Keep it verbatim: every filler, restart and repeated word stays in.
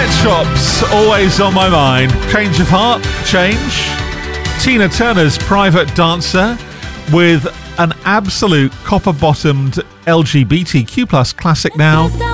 Pet Shop's always on my mind. Change of Heart, Change. Tina Turner's Private Dancer with an absolute copper-bottomed L G B T Q plus classic now.